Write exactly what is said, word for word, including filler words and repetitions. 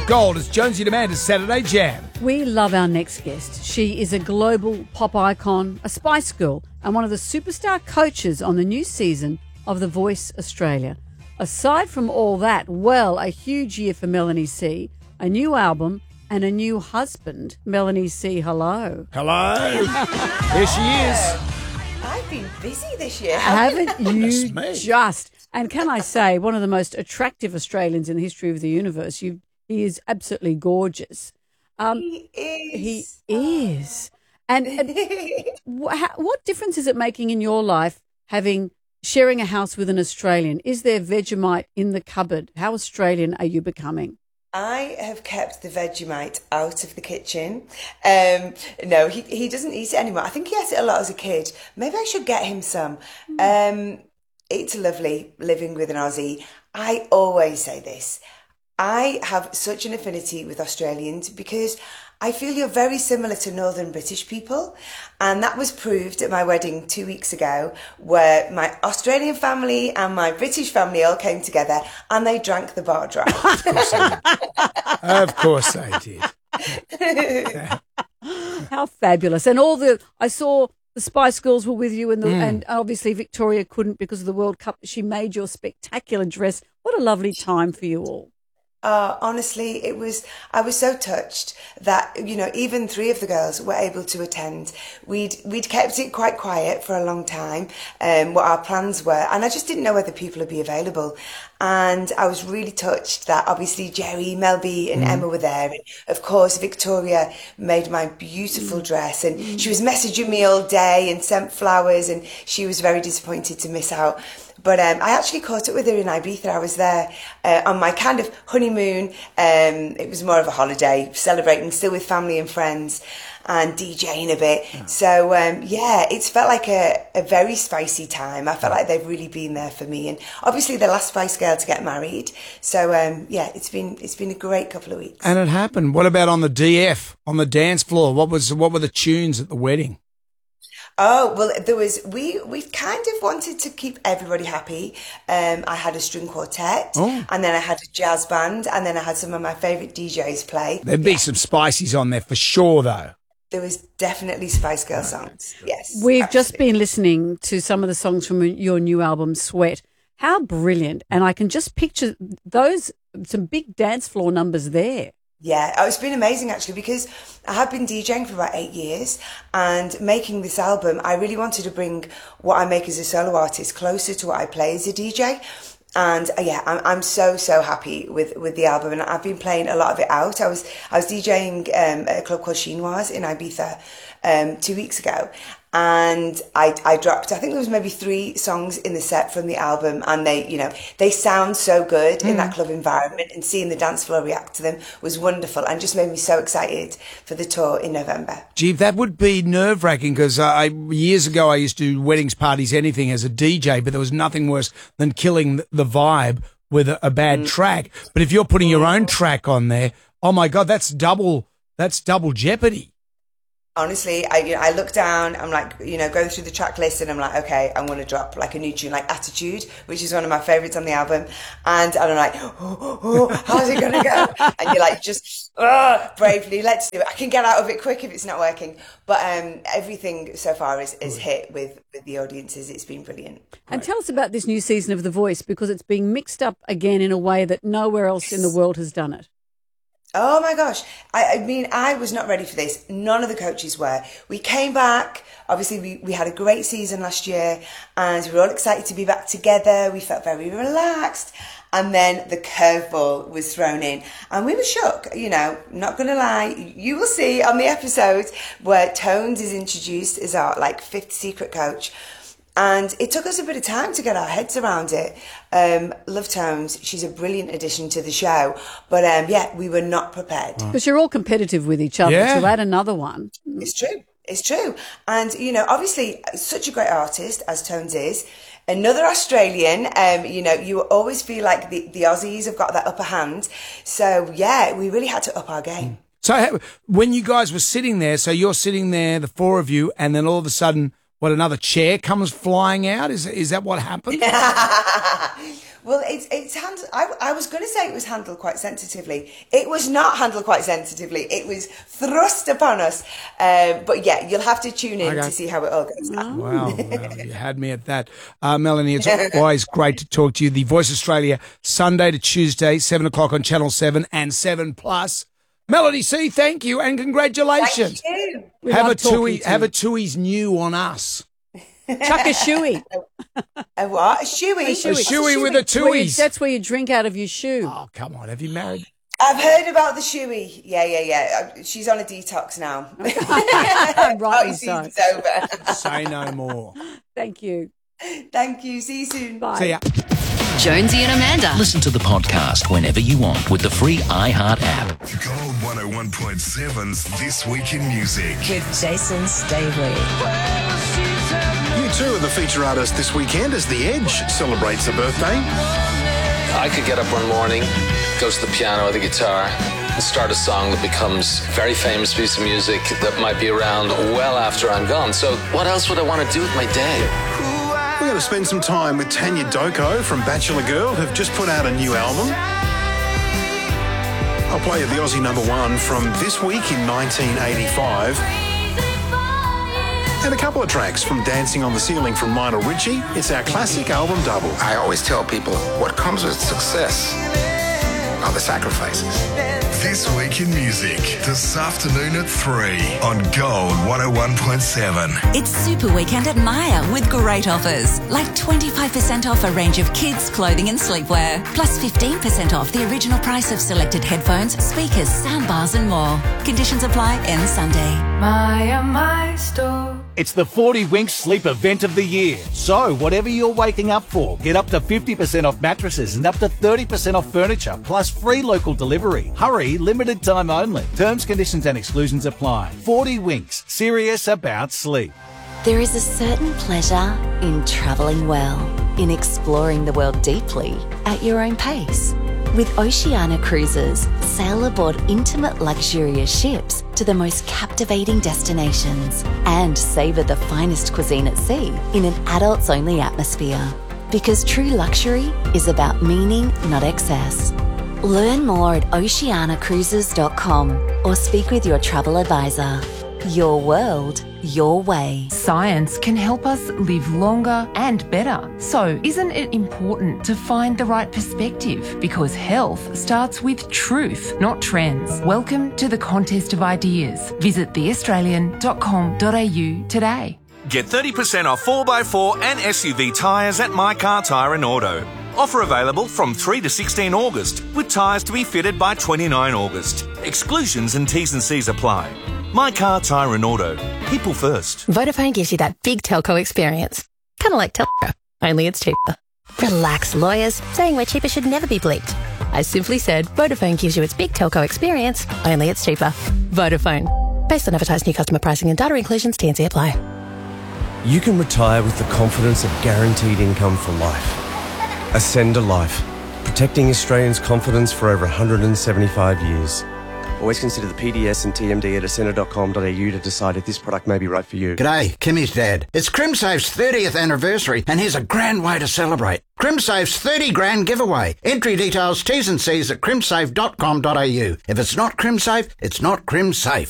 Gold. It's Jonesy Demanda's Saturday Jam. We love our next guest. She is a global pop icon, a Spice Girl, and one of the superstar coaches on the new season of The Voice Australia. Aside from all that, well, a huge year for Melanie C, a new album and a new husband. Melanie C, hello. Hello. There she is. I've been busy this year. Haven't you That's me. just? And can I say, one of the most attractive Australians in the history of the universe. You, he is absolutely gorgeous. Um, He is. He is. And, and wh- how- what difference is it making in your life having sharing a house with an Australian? Is there Vegemite in the cupboard? How Australian are you becoming? I have kept the Vegemite out of the kitchen. Um, no, he he doesn't eat it anymore. I think he ate it a lot as a kid. Maybe I should get him some. Um, it's lovely living with an Aussie. I always say this. I have such an affinity with Australians because I feel you're very similar to Northern British people. And that was proved at my wedding two weeks ago, where my Australian family and my British family all came together and they drank the bar dry. Of course they did. How fabulous. And all the, I saw the Spice Girls were with you and, the, Mm. and obviously Victoria couldn't because of the World Cup. She made your spectacular dress. What a lovely time for you all. Uh, honestly, it was, I was so touched that, you know, even three of the girls were able to attend. We'd, we'd kept it quite quiet for a long time, um, what our plans were. And I just didn't know whether people would be available. And I was really touched that obviously Jerry, Mel B and Emma were there. And of course, Victoria made my beautiful dress and she was messaging me all day and sent flowers and she was very disappointed to miss out. But um, I actually caught up with her in Ibiza. I was there uh, on my kind of honeymoon. Um, it was more of a holiday, celebrating still with family and friends and DJing a bit. Yeah. So, um, yeah, it's felt like a, a very spicy time. I felt like they've really been there for me. And obviously the last Spice Girl to get married. So, um, yeah, it's been it's been a great couple of weeks. And it happened. What about on the D F, on the dance floor? What was what were the tunes at the wedding? Oh, well, there was, we, we kind of wanted to keep everybody happy. Um, I had a string quartet Oh. and then I had a jazz band and then I had some of my favourite D Js play. There'd be some spices on there for sure, though. There was definitely Spice Girl songs. Yes. We've absolutely. just been listening to some of the songs from your new album, Sweat. How brilliant. And I can just picture those, some big dance floor numbers there. Yeah, oh, it's been amazing actually because I have been DJing for about eight years and making this album, I really wanted to bring what I make as a solo artist closer to what I play as a D J. And uh, yeah, I'm, I'm so, so happy with, with the album and I've been playing a lot of it out. I was, I was DJing um, at a club called Chinoise in Ibiza um, two weeks ago. And I, I dropped, I think there was maybe three songs in the set from the album and they, you know, they sound so good mm. in that club environment and seeing the dance floor react to them was wonderful and just made me so excited for the tour in November. Gee, that would be nerve-wracking because I, years ago I used to do weddings, parties, anything as a D J, but there was nothing worse than killing the vibe with a, a bad mm. track. But if you're putting your own track on there, oh my God, that's double, that's double jeopardy. Honestly, I you know, I look down, I'm like, you know, going through the track list and I'm like, okay, I'm going to drop like a new tune, like Attitude, which is one of my favourites on the album. And, and I'm like, oh, oh, how's it going to go? And you're like, just oh, bravely, let's do it. I can get out of it quick if it's not working. But um, everything so far is, is hit with, with the audiences. It's been brilliant. And tell us about this new season of The Voice because it's being mixed up again in a way that nowhere else in the world has done it. Oh my gosh. I, I mean, I was not ready for this. None of the coaches were. We came back. Obviously, we, we had a great season last year and we were all excited to be back together. We felt very relaxed. And then the curveball was thrown in and we were shook, you know, not going to lie. You will see on the episode where Tones is introduced as our like fifth secret coach. And it took us a bit of time to get our heads around it. Um, love Tones. She's a brilliant addition to the show. But um, yeah, we were not prepared. Because you're all competitive with each other. Yeah. To add another one. It's true. It's true. And, you know, obviously, such a great artist as Tones is. Another Australian, um, you know, you always feel like the, the Aussies have got that upper hand. So, yeah, we really had to up our game. So when you guys were sitting there, so you're sitting there, the four of you, and then all of a sudden, what, another chair comes flying out? Is is that what happened? Well, it's it's handled. I, I was going to say it was handled quite sensitively. It was not handled quite sensitively. It was thrust upon us. Um, but yeah, you'll have to tune in Okay. to see how it all goes down. Wow, wow, you had me at that. Uh, Melanie, it's always great to talk to you. The Voice Australia, Sunday to Tuesday, seven o'clock on Channel seven and seven Plus. Melanie C, thank you and congratulations. Thank you. We Have love a talking tui, to have you. a tui's new on us. Chuck a shoey. A what? A shoey? A shoey. A shoey with a Where you- tui's. That's where you drink out of your shoe. Oh, come on. Have you married? I've heard about the shoey. Yeah, yeah, yeah. Uh, She's on a detox now. Rightly Party so. season's over. Say no more. Thank you. Thank you. See you soon. Bye. See ya. Jonesy and Amanda. Listen to the podcast whenever you want with the free iHeart app. Gold one oh one point seven's This Week in Music. With Jason Stavely. You too are the feature artist this weekend as The Edge celebrates a birthday. I could get up one morning, go to the piano or the guitar, and start a song that becomes a very famous piece of music that might be around well after I'm gone. So what else would I want to do with my day? We're going to spend some time with Tanya Doko from Bachelor Girl, who've just put out a new album. I'll play you the Aussie number one from This Week in nineteen eighty-five. And a couple of tracks from Dancing on the Ceiling from Lionel Richie. It's our classic album double. I always tell people what comes with success are the sacrifices. This Week in Music, this afternoon at three on Gold one oh one point seven. It's Super Weekend at Myer with great offers, like twenty-five percent off a range of kids' clothing and sleepwear, plus fifteen percent off the original price of selected headphones, speakers, soundbars and more. Conditions apply end Sunday. Myer, my store. It's the forty Winks Sleep Event of the Year. So, whatever you're waking up for, get up to fifty percent off mattresses and up to thirty percent off furniture, plus free local delivery. Hurry, limited time only. Terms, conditions and exclusions apply. forty Winks, serious about sleep. There is a certain pleasure in travelling well, in exploring the world deeply at your own pace. With Oceania Cruises, sail aboard intimate luxurious ships to the most captivating destinations and savour the finest cuisine at sea in an adults-only atmosphere. Because true luxury is about meaning, not excess. Learn more at oceania cruises dot com or speak with your travel advisor. Your world, your way. Science can help us live longer and better. So, isn't it important to find the right perspective? Because health starts with truth, not trends. Welcome to the contest of ideas. Visit the australian dot com dot a u today. Get thirty percent off four by four and S U V tyres at My Car Tyre and Auto. Offer available from three to sixteen August, with tyres to be fitted by twenty-nine August. Exclusions and T's and C's apply. My Car Tyre and Auto. People first. Vodafone gives you that big telco experience. Kind of like Telco, only it's cheaper. Relax, lawyers. Saying we're cheaper should never be bleeped. I simply said Vodafone gives you its big telco experience, only it's cheaper. Vodafone. Based on advertised new customer pricing and data inclusions, T and C apply. You can retire with the confidence of guaranteed income for life. Ascender Life, protecting Australians' confidence for over one hundred seventy-five years. Always consider the P D S and T M D at ascender dot com dot a u to decide if this product may be right for you. G'day, Kimmy's dad. It's CrimSafe's thirtieth anniversary, and here's a grand way to celebrate. CrimSafe's thirty grand giveaway. Entry details, T's and C's at crimsafe dot com dot a u. If it's not CrimSafe, it's not CrimSafe.